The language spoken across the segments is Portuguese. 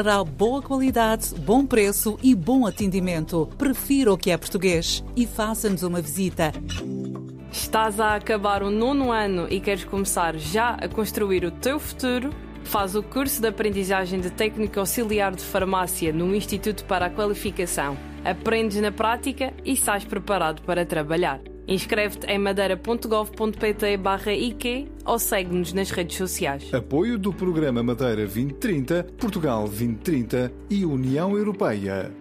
Terá boa qualidade, bom preço e bom atendimento. Prefira o que é português e faça-nos uma visita. Estás a acabar o 9º ano e queres começar já a construir o teu futuro? Faz o curso de aprendizagem de técnico auxiliar de farmácia no Instituto para a Qualificação. Aprendes na prática e sais preparado para trabalhar. Inscreve-te em madeira.gov.pt/IQ ou segue-nos nas redes sociais. Apoio do Programa Madeira 2030, Portugal 2030 e União Europeia.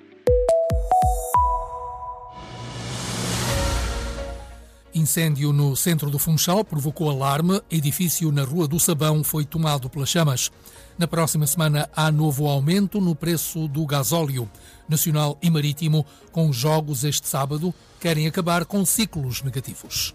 Incêndio no centro do Funchal provocou alarme. Edifício na Rua do Sabão foi tomado pelas chamas. Na próxima semana há novo aumento no preço do gasóleo. Nacional e Marítimo, com jogos este sábado, querem acabar com ciclos negativos.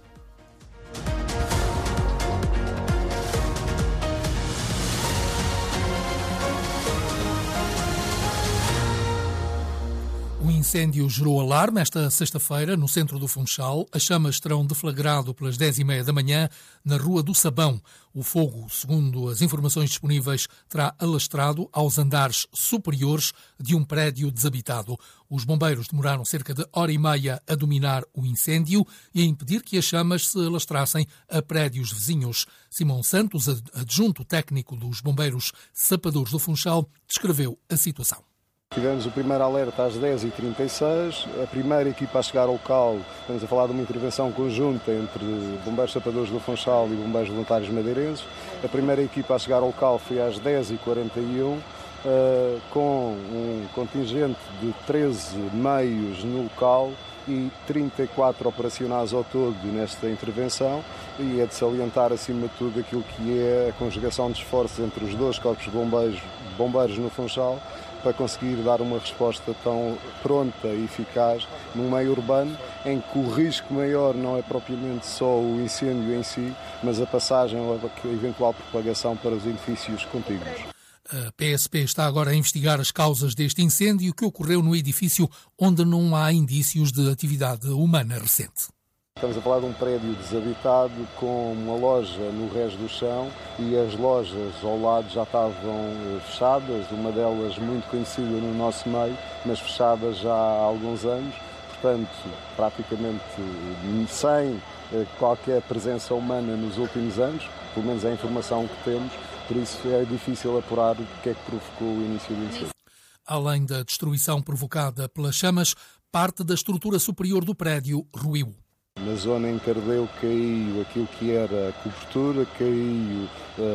O incêndio gerou alarme esta sexta-feira no centro do Funchal. As chamas terão deflagrado pelas 10h30 da manhã na Rua do Sabão. O fogo, segundo as informações disponíveis, terá alastrado aos andares superiores de um prédio desabitado. Os bombeiros demoraram cerca de hora e meia a dominar o incêndio e a impedir que as chamas se alastrassem a prédios vizinhos. Simão Santos, adjunto técnico dos bombeiros sapadores do Funchal, descreveu a situação. Tivemos o primeiro alerta às 10h36, a primeira equipa a chegar ao local, estamos a falar de uma intervenção conjunta entre bombeiros sapadores do Funchal e bombeiros voluntários madeirenses. A primeira equipa a chegar ao local foi às 10h41, com um contingente de 13 meios no local e 34 operacionais ao todo nesta intervenção, e é de salientar acima de tudo aquilo que é a conjugação de esforços entre os dois corpos de bombeiros no Funchal, para conseguir dar uma resposta tão pronta e eficaz num meio urbano em que o risco maior não é propriamente só o incêndio em si, mas a passagem ou a eventual propagação para os edifícios contíguos. A PSP está agora a investigar as causas deste incêndio que ocorreu no edifício onde não há indícios de atividade humana recente. Estamos a falar de um prédio desabitado com uma loja no resto do chão e as lojas ao lado já estavam fechadas, uma delas muito conhecida no nosso meio, mas fechada já há alguns anos, portanto praticamente sem qualquer presença humana nos últimos anos, pelo menos é a informação que temos, por isso é difícil apurar o que é que provocou o início do incêndio. Além da destruição provocada pelas chamas, parte da estrutura superior do prédio ruiu. Na zona em que ardeu caiu aquilo que era a cobertura, caiu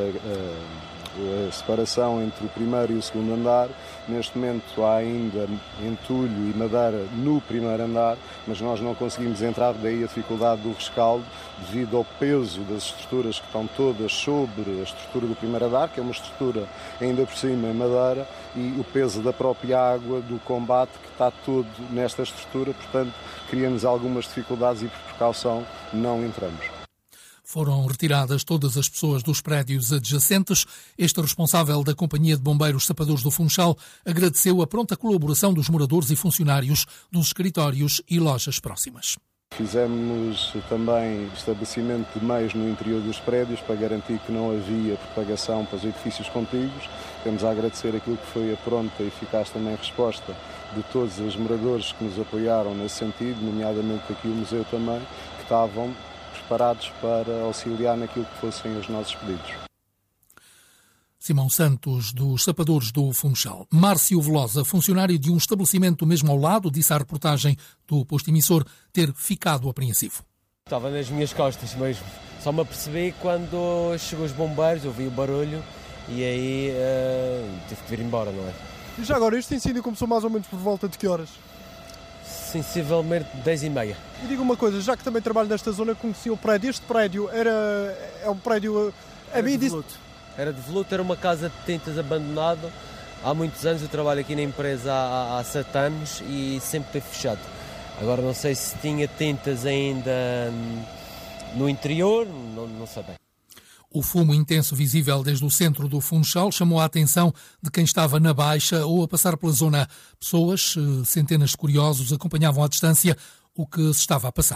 a separação entre o primeiro e o segundo andar. Neste momento há ainda entulho e madeira no primeiro andar, mas nós não conseguimos entrar, daí a dificuldade do rescaldo, devido ao peso das estruturas que estão todas sobre a estrutura do primeiro andar, que é uma estrutura ainda por cima em madeira, e o peso da própria água, do combate, que está todo nesta estrutura, portanto, criamos algumas dificuldades e, por precaução, não entramos. Foram retiradas todas as pessoas dos prédios adjacentes. Este responsável da Companhia de Bombeiros Sapadores do Funchal agradeceu a pronta colaboração dos moradores e funcionários dos escritórios e lojas próximas. Fizemos também estabelecimento de meios no interior dos prédios para garantir que não havia propagação para os edifícios contíguos. Temos a agradecer aquilo que foi a pronta e eficaz também resposta de todos os moradores que nos apoiaram nesse sentido, nomeadamente aqui o museu também, que estavam preparados para auxiliar naquilo que fossem os nossos pedidos. Simão Santos, dos Sapadores do Funchal. Márcio Velosa, funcionário de um estabelecimento mesmo ao lado, disse à reportagem do posto emissor ter ficado apreensivo. Estava nas minhas costas mesmo. Só me apercebi quando chegou os bombeiros, ouvi o barulho e aí tive que vir embora, não é? E já agora, este incêndio começou mais ou menos por volta de que horas? Sensivelmente 10h30. E diga uma coisa, já que também trabalho nesta zona, conheci o prédio. Este prédio é um prédio... Era de voluto, era uma casa de tintas abandonada. Há muitos anos, eu trabalho aqui na empresa há 7 anos e sempre teve fechado. Agora não sei se tinha tintas ainda no interior, não sei bem. O fumo intenso visível desde o centro do Funchal chamou a atenção de quem estava na Baixa ou a passar pela zona. Pessoas, centenas de curiosos, acompanhavam à distância o que se estava a passar.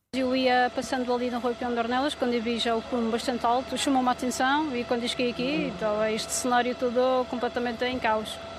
Eu ia passando ali no Rui Peão de Ornelas, quando eu vi já o cume bastante alto, chamou-me a atenção e quando eu cheguei aqui, estava este cenário todo completamente em caos.